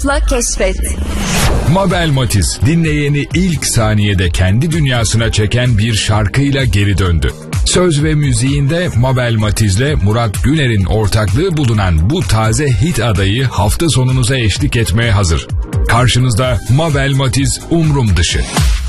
Keşfet. Mabel Matiz, dinleyeni ilk saniyede kendi dünyasına çeken bir şarkıyla geri döndü. Söz ve müziğinde Mabel Matiz'le Murat Güner'in ortaklığı bulunan bu taze hit adayı hafta sonunuza eşlik etmeye hazır. Karşınızda Mabel Matiz Umrum Dışı.